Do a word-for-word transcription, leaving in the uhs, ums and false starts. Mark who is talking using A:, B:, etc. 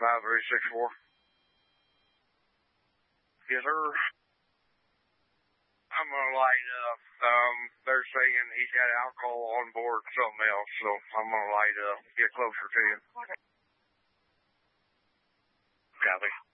A: five three six four. Yes, sir. I'm gonna light up. Um, they're saying he's got alcohol on board and something else, so I'm gonna light up. Get closer to you. Copy.